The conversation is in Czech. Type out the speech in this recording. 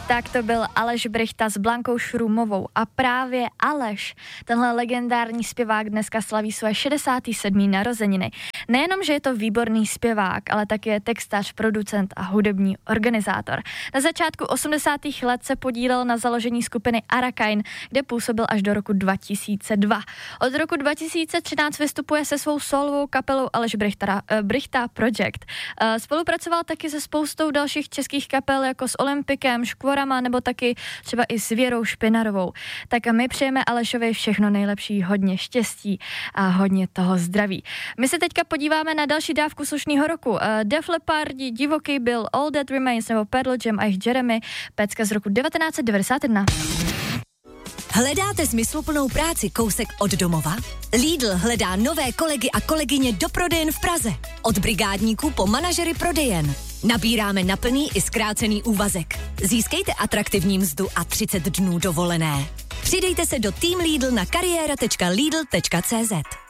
Tak to byl Aleš Brychta s Blankou Šrumovou a právě Aleš, tenhle legendární zpěvák, dneska slaví své 67. narozeniny. Nejenom, že je to výborný zpěvák, ale taky je textař, producent a hudební organizátor. Na začátku 80. let se podílel na založení skupiny Arakain, kde působil až do roku 2002. Od roku 2013 vystupuje se svou solovou kapelou Aleš Brychta Project. Spolupracoval taky se spoustou dalších českých kapel, jako s Olympikem, Škvorama nebo taky třeba i s Věrou Špinarovou. Tak my přejeme Alešovi všechno nejlepší, hodně štěstí a hodně toho zdraví. My se teďka podíváme na další dávku slušného roku. Def Leppard, Divoký byl, All That Remains nebo Pearl Jam a jejich Jeremy, pecka z roku 1991. Hledáte smysluplnou práci kousek od domova? Lidl hledá nové kolegy a kolegyně do prodejen v Praze. Od brigádníků po manažery prodejen. Nabíráme na plný i zkrácený úvazek. Získejte atraktivní mzdu a 30 dnů dovolené. Přidejte se do Team Lidl na kariéra.lidl.cz.